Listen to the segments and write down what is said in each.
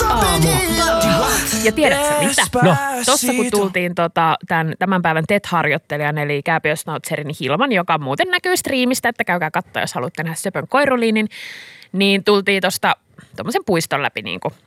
aamu. Ja tiedätkö mitä? No. Tuossa kun tultiin tämän päivän TET-harjoittelijan eli kääpiösnautserini Hilman, joka muuten näkyy striimistä, että käykää katsoa, jos haluatte nähdä söpön koiruliinin, niin tultiin tuosta tuommoisen puiston läpi niin kuin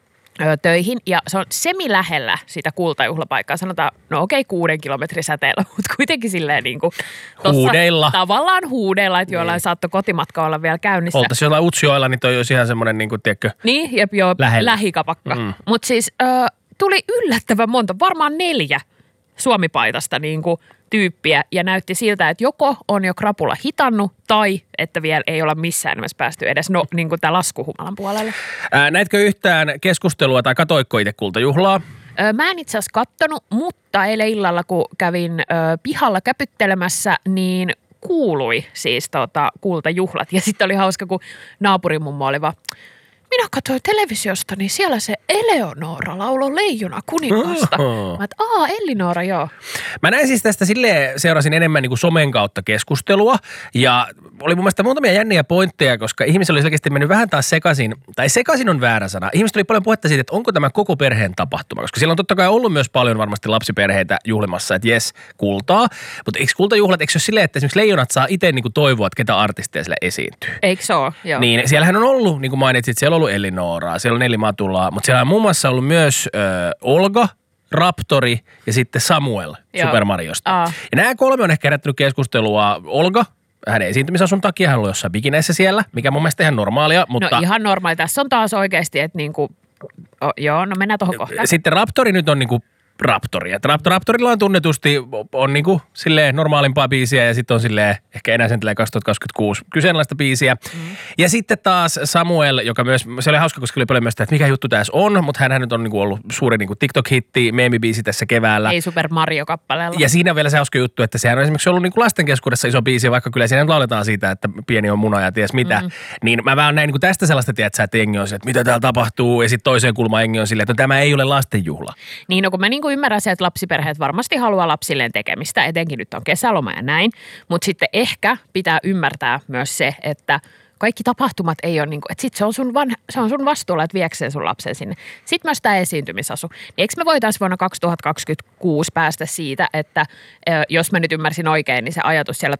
töihin ja se on semi-lähellä sitä kultajuhlapaikkaa. Sanotaan, no okei, 6 kilometrin säteellä, mutta kuitenkin silleen niin kuin huudeilla. Tavallaan huudeilla, että jollain saattoi kotimatka olla vielä käynnissä. Oltaisiin jollain Utsjoella, niin toi olisi ihan semmoinen, niin kuin, tiedätkö, niin, jep, joo, lähikapakka. Mutta siis tuli yllättävän monta, varmaan 4 Suomi-paitasta niin kuin tyyppiä ja näytti siltä, että joko on jo krapula hitannut tai että vielä ei olla missään nimessä päästy edes niin kuin tämä laskuhumalan puolelle. Näitkö yhtään keskustelua tai katoikko itse kultajuhlaa? Mä en itse asiassa kattonut, mutta eilen illalla kun kävin pihalla käpyttelemässä, niin kuului siis kultajuhlat. Ja sitten oli hauska, kun naapurimummo oli vaan, minä katsoin televisiosta, niin siellä se Eleonora lauloi Leijona kuningasta. Mä et, Elinora, joo. Mä näin siis tästä silleen, seurasin enemmän niin kuin somen kautta keskustelua ja oli mun mielestä muutamia jänniä pointteja, koska ihmisillä oli selkeästi mennyt vähän taas sekaisin, tai sekaisin on väärä sana. Ihmiset oli paljon puhetta siitä, että onko tämä koko perheen tapahtuma, koska siellä on totta kai ollut myös paljon varmasti lapsiperheitä juhlimassa, että jes, kultaa. Mutta eikö kultajuhlat, eikö se ole silleen, että esimerkiksi leijonat saa itse niin kuin toivoa, että ketä artisteja siellä esiintyy? Eikö se ole? Joo. Niin, siellähän on ollut, niin kuin mainitsit, siellä on ollut Elinoraa, siellä on Nelli Matulaa, mutta siellä on muun muassa ollut myös Olga, Raptori ja sitten Samuel Super Mariosta. Ja nämä 3 on ehkä herättänyt keskustelua. Olga, hänen esiintymisasun takia, hän on jossain bikineissä siellä, mikä mun mielestä ihan normaalia. Mutta... No ihan normaali. Tässä on taas oikeasti, että niinku, joo, no mennään tuohon kohtaan. Sitten Raptori nyt on niinku Raptori. Raptorilla on tunnetusti on niinku silleen normaalimpaa biisiä ja sitten on silleen ehkä enää sen 2026 kyseenalaista biisiä. Ja sitten taas Samuel, joka myös, se oli hauska, koska oli paljon myös sitä, että mikä juttu tässä on, mutta hänhän nyt on niinku ollut suuri niinku TikTok-hitti, meemibiisi tässä keväällä. Ei Super Mario-kappaleella. Ja siinä on vielä se hauska juttu, että sehän on esimerkiksi ollut niinku lasten keskuudessa iso biisi, vaikka kyllä siinä lauletaan siitä, että pieni on muna ja ties mitä. Niin mä vähän näin niinku tästä sellaista, tiedätkö, että jengi on se, että mitä täällä tapahtuu ja sitten toiseen kulmaan jengi on silleen, että tämä ei ole lastenjuhla. Niin, no kun mä niinku ymmärrän se, että lapsiperheet varmasti haluaa lapsilleen tekemistä, etenkin nyt on kesäloma ja näin, mutta sitten ehkä pitää ymmärtää myös se, että kaikki tapahtumat ei ole niin kuin, että sit se on sun vastuulla, että viekseen sun lapsen sinne. Sitten myös tämä esiintymisasu. Niin eikö me voitaisiin vuonna 2026 päästä siitä, että jos mä nyt ymmärsin oikein, niin se ajatus siellä